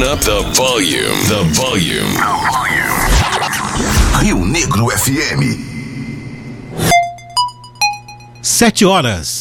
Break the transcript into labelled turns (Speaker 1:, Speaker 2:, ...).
Speaker 1: up the volume. The volume.
Speaker 2: Rio Negro FM.
Speaker 3: 7 horas.